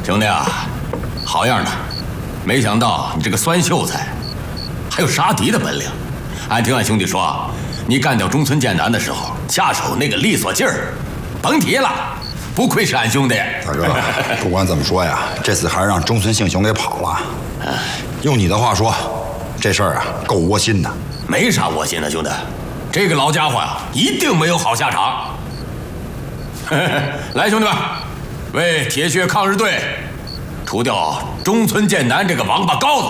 兄弟啊，好样的！没想到你这个酸秀才，还有杀敌的本领。俺听俺兄弟说，你干掉中村健男的时候，下手那个利索劲儿，甭提了，不愧是俺兄弟。 大哥，不管怎么说呀，这次还是让中村幸雄给跑了。用你的话说，这事儿啊，够窝心的。 没啥窝心的，兄弟，这个老家伙呀，一定没有好下场。来，兄弟们，为铁血抗日队除掉中村健男这个王八羔子！